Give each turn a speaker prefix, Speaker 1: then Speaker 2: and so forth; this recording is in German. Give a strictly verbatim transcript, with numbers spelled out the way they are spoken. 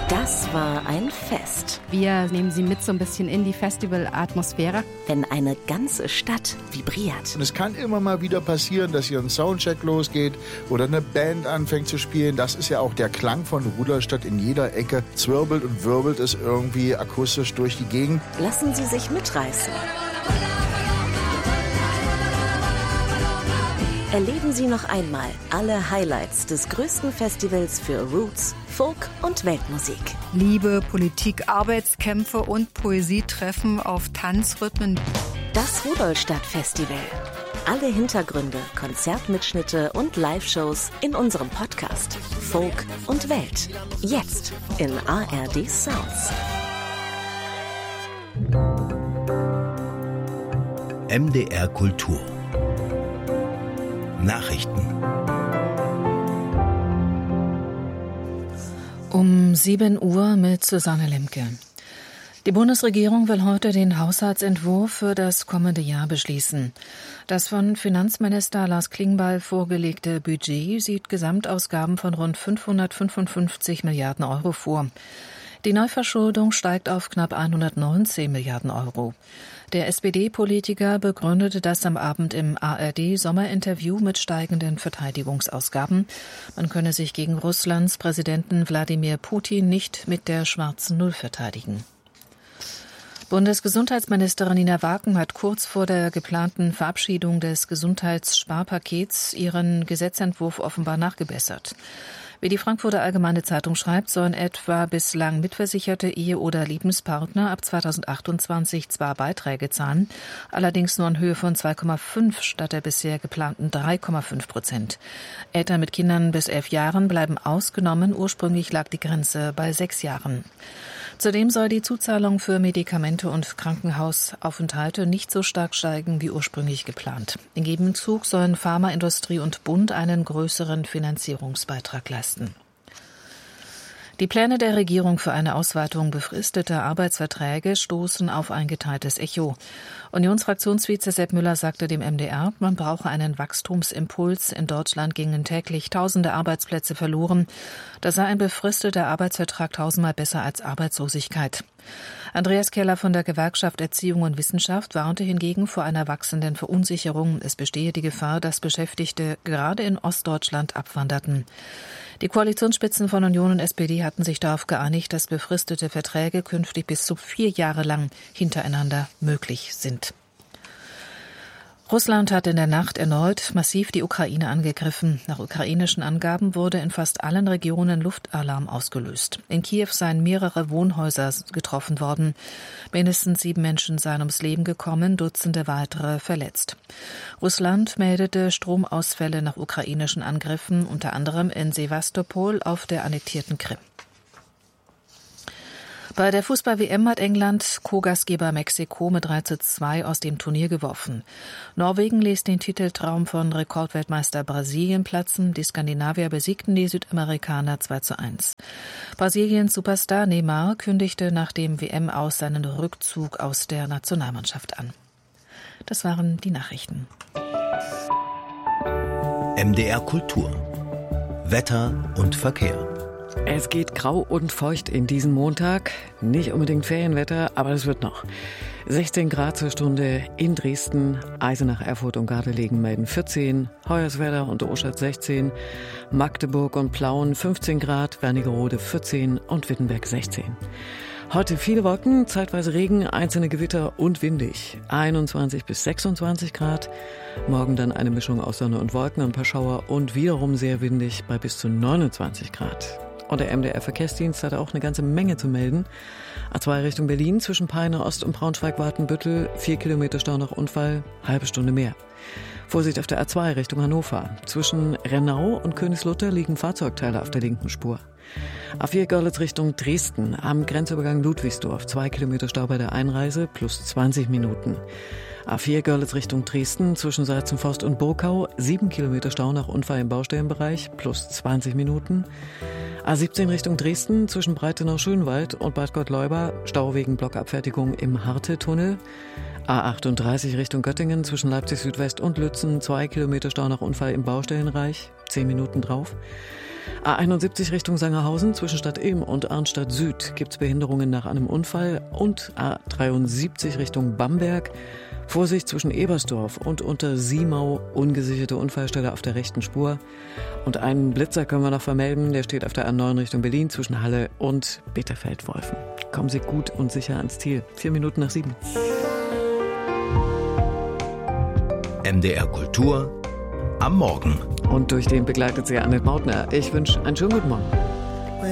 Speaker 1: Das war ein Fest.
Speaker 2: Wir nehmen Sie mit so ein bisschen in die Festivalatmosphäre.
Speaker 1: Wenn eine ganze Stadt vibriert.
Speaker 3: Und es kann immer mal wieder passieren, dass hier ein Soundcheck losgeht oder eine Band anfängt zu spielen. Das ist ja auch der Klang von Rudolstadt in jeder Ecke. Zwirbelt und wirbelt es irgendwie akustisch durch die Gegend.
Speaker 1: Lassen Sie sich mitreißen. Erleben Sie noch einmal alle Highlights des größten Festivals für Roots, Folk und Weltmusik.
Speaker 4: Liebe, Politik, Arbeitskämpfe und Poesietreffen auf Tanzrhythmen.
Speaker 1: Das Rudolstadt-Festival. Alle Hintergründe, Konzertmitschnitte und Live-Shows in unserem Podcast Folk und Welt. Jetzt in A R D Sounds.
Speaker 5: M D R Kultur. Nachrichten.
Speaker 6: Um sieben Uhr mit Susanne Lemke. Die Bundesregierung will heute den Haushaltsentwurf für das kommende Jahr beschließen. Das von Finanzminister Lars Klingbeil vorgelegte Budget sieht Gesamtausgaben von rund fünfhundertfünfundfünfzig Milliarden Euro vor. Die Neuverschuldung steigt auf knapp hundertneunzehn Milliarden Euro. Der S P D-Politiker begründete das am Abend im A R D-Sommerinterview mit steigenden Verteidigungsausgaben. Man könne sich gegen Russlands Präsidenten Wladimir Putin nicht mit der schwarzen Null verteidigen. Bundesgesundheitsministerin Nina Waken hat kurz vor der geplanten Verabschiedung des Gesundheitssparpakets ihren Gesetzentwurf offenbar nachgebessert. Wie die Frankfurter Allgemeine Zeitung schreibt, sollen etwa bislang mitversicherte Ehe- oder Lebenspartner ab zweitausendachtundzwanzig zwar Beiträge zahlen, allerdings nur in Höhe von zwei Komma fünf statt der bisher geplanten drei Komma fünf Prozent. Eltern mit Kindern bis elf Jahren bleiben ausgenommen. Ursprünglich lag die Grenze bei sechs Jahren. Zudem soll die Zuzahlung für Medikamente und Krankenhausaufenthalte nicht so stark steigen wie ursprünglich geplant. Im Gegenzug sollen Pharmaindustrie und Bund einen größeren Finanzierungsbeitrag leisten. Die Pläne der Regierung für eine Ausweitung befristeter Arbeitsverträge stoßen auf ein geteiltes Echo. Unionsfraktionsvize Sepp Müller sagte dem M D R, man brauche einen Wachstumsimpuls. In Deutschland gingen täglich tausende Arbeitsplätze verloren. Da sei ein befristeter Arbeitsvertrag tausendmal besser als Arbeitslosigkeit. Andreas Keller von der Gewerkschaft Erziehung und Wissenschaft warnte hingegen vor einer wachsenden Verunsicherung. Es bestehe die Gefahr, dass Beschäftigte gerade in Ostdeutschland abwanderten. Die Koalitionsspitzen von Union und S P D hatten sich darauf geeinigt, dass befristete Verträge künftig bis zu vier Jahre lang hintereinander möglich sind. Russland hat in der Nacht erneut massiv die Ukraine angegriffen. Nach ukrainischen Angaben wurde in fast allen Regionen Luftalarm ausgelöst. In Kiew seien mehrere Wohnhäuser getroffen worden. Mindestens sieben Menschen seien ums Leben gekommen, Dutzende weitere verletzt. Russland meldete Stromausfälle nach ukrainischen Angriffen, unter anderem in Sewastopol auf der annektierten Krim. Bei der Fußball-W M hat England Co-Gastgeber Mexiko mit drei zu zwei aus dem Turnier geworfen. Norwegen ließ den Titeltraum von Rekordweltmeister Brasilien platzen. Die Skandinavier besiegten die Südamerikaner zwei zu eins. Brasiliens Superstar Neymar kündigte nach dem W M-Aus seinen Rückzug aus der Nationalmannschaft an. Das waren die Nachrichten.
Speaker 5: M D R Kultur. Wetter und Verkehr.
Speaker 7: Es geht grau und feucht in diesen Montag. Nicht unbedingt Ferienwetter, aber das wird noch. sechzehn Grad zur Stunde in Dresden, Eisenach, Erfurt und Gardelegen melden vierzehn, Hoyerswerda und Oschatz sechzehn, Magdeburg und Plauen fünfzehn Grad, Wernigerode vierzehn und Wittenberg sechzehn. Heute viele Wolken, zeitweise Regen, einzelne Gewitter und windig. einundzwanzig bis sechsundzwanzig Grad. Morgen dann eine Mischung aus Sonne und Wolken, ein paar Schauer und wiederum sehr windig bei bis zu neunundzwanzig Grad. Und der M D R-Verkehrsdienst hatte auch eine ganze Menge zu melden. A zwei Richtung Berlin, zwischen Peine Ost und Braunschweig-Watenbüttel, vier Kilometer Stau nach Unfall, halbe Stunde mehr. Vorsicht auf der A zwei Richtung Hannover. Zwischen Rennau und Königslutter liegen Fahrzeugteile auf der linken Spur. A vier Görlitz Richtung Dresden, am Grenzübergang Ludwigsdorf, zwei Kilometer Stau bei der Einreise, plus zwanzig Minuten. A vier Görlitz Richtung Dresden, zwischen Seizenforst und Burkau, sieben Kilometer Stau nach Unfall im Baustellenbereich, plus zwanzig Minuten. A siebzehn Richtung Dresden, zwischen Breitenau-Schönwald und Bad Gottleuba, Stau wegen Blockabfertigung im Harte-Tunnel. A achtunddreißig Richtung Göttingen zwischen Leipzig Südwest und Lützen. Zwei Kilometer Stau nach Unfall im Baustellenreich. Zehn Minuten drauf. A einundsiebzig Richtung Sangerhausen zwischen Stadt Ilm und Arnstadt Süd gibt es Behinderungen nach einem Unfall. Und A dreiundsiebzig Richtung Bamberg. Vorsicht zwischen Ebersdorf und Untersiemau, ungesicherte Unfallstelle auf der rechten Spur. Und einen Blitzer können wir noch vermelden, der steht auf der A neun Richtung Berlin zwischen Halle und Bitterfeld-Wolfen. Kommen Sie gut und sicher ans Ziel. Vier Minuten nach sieben.
Speaker 5: M D R Kultur am Morgen.
Speaker 7: Und durch den begleitet Sie Annette Mautner. Ich wünsche einen schönen guten Morgen.